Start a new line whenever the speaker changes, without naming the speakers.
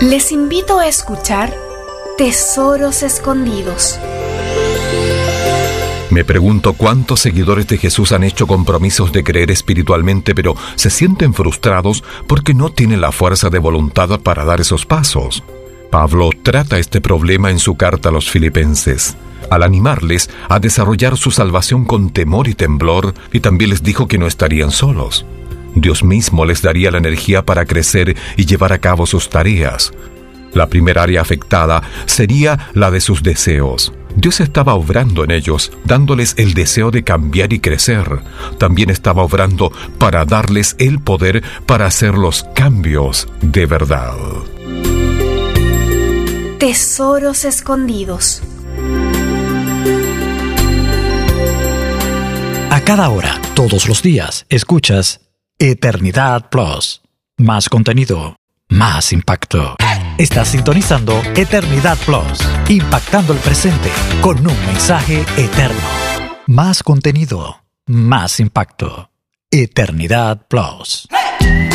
Les invito a escuchar Tesoros Escondidos.
Me pregunto cuántos seguidores de Jesús han hecho compromisos de creer espiritualmente, pero se sienten frustrados porque no tienen la fuerza de voluntad para dar esos pasos. Pablo trata este problema en su carta a los Filipenses, al animarles a desarrollar su salvación con temor y temblor, y también les dijo que no estarían solos. Dios mismo les daría la energía para crecer y llevar a cabo sus tareas. La primera área afectada sería la de sus deseos. Dios estaba obrando en ellos, dándoles el deseo de cambiar y crecer. También estaba obrando para darles el poder para hacer los cambios de verdad.
Tesoros Escondidos.
A cada hora, todos los días, escuchas Eternidad Plus. Más contenido, más impacto. Estás sintonizando Eternidad Plus, impactando el presente con un mensaje eterno. Más contenido, más impacto. Eternidad Plus.